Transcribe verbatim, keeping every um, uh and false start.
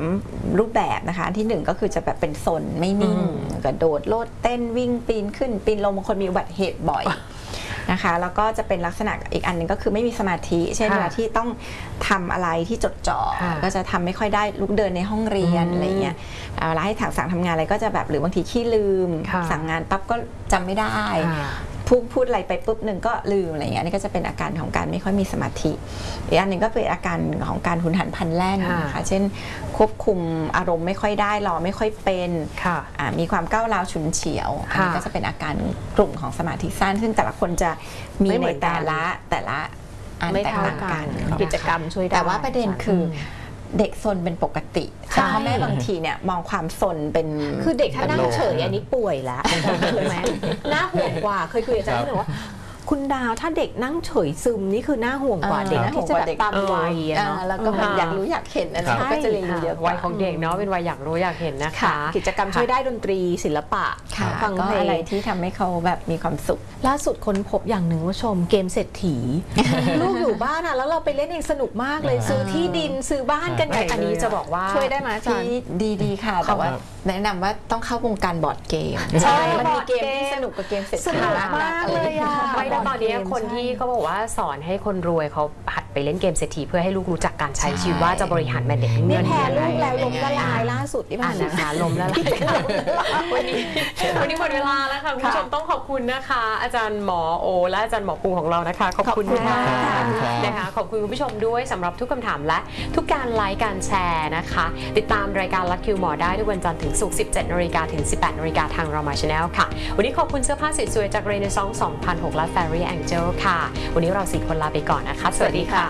รูปแบบนะคะที่หนึ่งก็คือจะแบบเป็นโซนไม่นิ่งกระโดดโลดเต้นวิ่งปีนขึ้นปีนลงบางคนมีอุบัติเหตุบ่อยนะคะแล้วก็จะเป็นลักษณะอีกอันหนึ่งก็คือไม่มีสมาธิเช่นเวลาที่ต้องทำอะไรที่จดจ่อก็จะทำไม่ค่อยได้ลุกเดินในห้องเรียนอะไรเงี้ยเวลาให้สั่งทำงานอะไรก็จะแบบหรือบางทีขี้ลืมสั่งงานปั๊บก็จำไม่ได้พูดพูดอะไรไปปุ๊บหนึ่งก็ลืมอะไรเงี้ยนี่ก็จะเป็นอาการของการไม่ค่อยมีสมาธิอีกอันหนึ่งก็เป็นอาการของการหุนหันพลันแล่นนะคะเช่นควบคุมอารมณ์ไม่ค่อยได้รอไม่ค่อยเป็นมีความก้าวร้าวฉุนเฉียวอันนี้ก็จะเป็นอาการกลุ่มของสมาธิสั้นซึ่งแต่ละคนจะมีในแต่ละแต่ละอันแตกต่างกันกิจกรรมช่วยได้แต่ว่าประเด็นคือเด็กซนเป็นปกติพ่อแม่บางทีเนี่ยมองความซนเป็นคือเด็กถ้านั่งเฉยอันนี้ป่วยแล้วถูกไหมน่าห่วงกว่าเคยคุยกับอาจารย์ที่บอกว่าคุณดาวถ้าเด็กนั่งเฉยซึมนี่คือน่าห่วงกว่าเด็กที่จะแบบตามวัยเนาะแล้วก็อยากรู้อยากเห็นอะไรก็จะเรียนรู้เยอะวัยของเด็กเนาะเป็นวัยอยากรู้อยากเห็นนะคะกิจกรรมช่วยได้ดนตรีศิลปะฟังเพลงอะไรที่ทำให้เขาแบบมีความสุขล่าสุดค้นพบอย่างหนึ่งว่าชมเกมเศรษฐีลูกอยู่บ้านอ่ะแล้วเราไปเล่นเองสนุกมากเลยซื้อที่ดินซื้อบ้านกันใหญ่อันนี้จะบอกว่าช่วยได้ไหมอาจารย์ดีๆค่ะแต่ว่าแนะนำว่าต้องเข้าวงการบอร์ดเกมใช่มันมีเกมที่สนุกกับเกมเศรษฐีมากเลยอ่ะไม่แล้วตอนนี้คนที่เขาบอกว่าสอนให้คนรวยเขาหัดไปเล่นเกมเศรษฐีเพื่อให้ลูกรู้จักการใช้ชีวิตว่าจะบริหารแมเนจเงินแพ้ลูกแล้วล้มละลายล่าสุดที่ผ่านมาล้มละลายวันนี้วันนี้หมดเวลาแล้วค่ะคุณผู้ชมต้องขอบคุณนะคะอาจารย์หมอโอและอาจารย์หมอปูของเรานะคะขอบคุณมากนะคะขอบคุณคุณผู้ชมด้วยสำหรับทุกคำถามและทุกการไลค์การแชร์นะคะติดตามรายการลัคคิวหมอได้ทุกวันจันทร์ถึงศุกร์ สิบเจ็ดนาฬิกาถึง สิบแปดนาฬิกาทางเรามาชาแนลค่ะวันนี้ขอบคุณเสื้อผ้าสวยๆจากเรเนซองส์ สองพันหกและ Fairy Angel ค่ะวันนี้เราสี่คนลาไปก่อนนะคะสวัสดีค่ะ